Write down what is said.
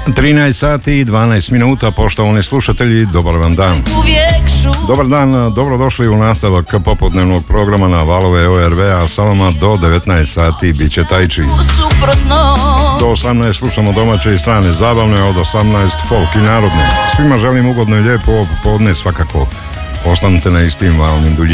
13 sati i 12 minuta, poštovani slušatelji, dobar vam dan. Dobar dan, dobrodošli u nastavak popodnevnog programa na valove ORV-a. Sa vama do 19 sati bit će Tajči. Do 18 slušamo domaće i strane zabavne, od 18 folk i narodne. Svima želim ugodno i lijepo ovo popodne, svakako ostanite na istim valnim duljinama.